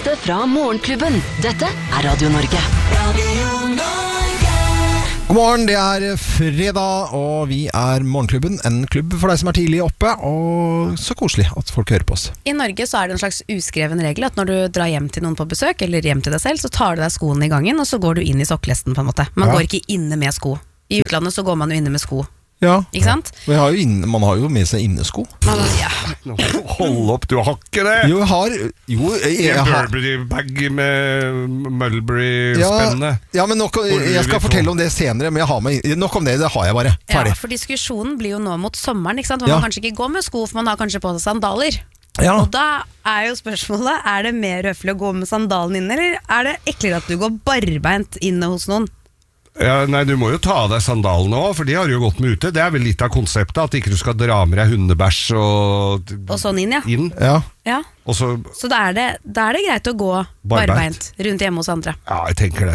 beste fra Morgenklubben. Dette Radio Norge. God morgen, det fredag, og vi Morgenklubben, en klubb for deg som tidlig oppe, og så koselig at folk hører på oss. I Norge så det en slags uskreven regel at når du drar hjem til noen på besøk, eller hjem til deg selv, så tar du deg skoene i gangen, og så går du inn i sokkelesten på en måte. Man går ikke inne med sko. I utlandet så går man jo inne med sko. Ja, ikke sant? Man har jo med seg innesko. Hold opp, du har ikke det? Jo, jeg har Burberry-bag med Mulberry-spennende. Ja, men jeg skal fortelle om det senere, men jeg har nok om det har jeg bare. Ferdig. Ja, for diskusjonen blir jo nå mot sommeren, ikke sant? Hvor man kanskje ikke går med sko, for man har kanskje på seg sandaler. Ja. Og da jo spørsmålet, det mer høflig å gå med sandalen inne, eller det eklere at du går barbeint inne hos noen? Ja, nei, du må jo ta av deg sandalene også, for de har jo gått med ute. Det vel litt av konseptet, at ikke du skal dra med deg hundebæsj og sånn inn, ja. Og så da det greit å gå barbeint rundt hjemme hos andre. Ja, jeg tenker det.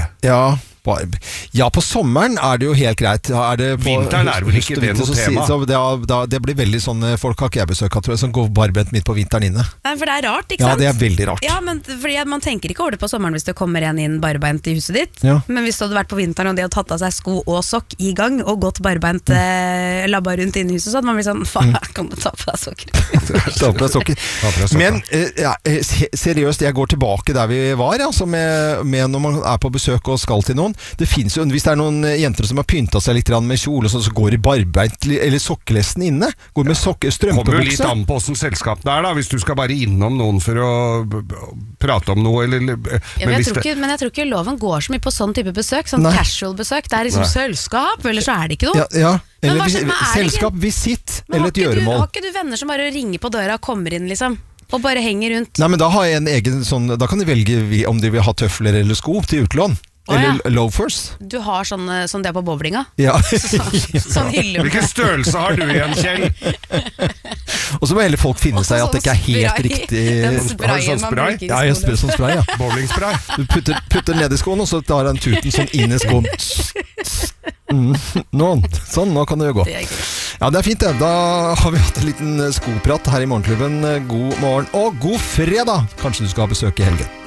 Ja, på sommeren det jo helt greit. Vinteren vel ikke det noe tema? Det blir veldig sånn, folk har ikke jeg besøk av, tror jeg, som går barbent midt på vinteren inne. Nei, for det rart, ikke sant? Ja, det veldig rart. Ja, men fordi man tenker ikke over det på sommeren hvis det kommer en inn barbeint i huset ditt. Ja. Men hvis det hadde vært på vinteren og de hadde tatt av seg sko og sokk i gang og gått barbeint labba rundt inne i huset, så hadde man blitt sånn, faen, kan du ta på deg sokker? Ta på deg sokker. Men seriøst, jeg går tilbake der vi var, altså, med når man på besøk og skal til noen. Det finnes jo, hvis det noen jenter som har pyntet seg litt med kjole, så går de barbeint eller sokkelesten inne. Går med strømpebukse. Kommer jo litt an på hvordan selskap det da, hvis du skal bare innom noen for å prate om noe, eller... Men jeg tror ikke loven går så mye på sånn type besøk, sånn casual besøk. Det liksom selskap, eller så det ikke noe. Ja. Eller selskap, visitt, eller et gjøremål. Har ikke du venner som bare ringer på døra og kommer inn, liksom? Og bare henger rundt? Nei, men da har jeg en egen sånn, da kan de velge om de vil ha tøfler eller sko til utlån. Eller loafers. Du har sånn det på bowlinga? Ja. Sånn hylle. Hvilken størrelse har du igjen, Kjell? Og så må hele folk finne seg at det ikke helt riktig. Har du sånn spray? Ja, jeg spiller sånn spray, ja. Bowlingspray. Du putter ned i skoen, og så tar han tuten sånn inn i skoen. Nå kan det jo gå. Ja, det fint det. Da har vi hatt en liten skoprat her i Morgenklubben. God morgen og god fredag. Kanskje du skal ha besøk i helgen.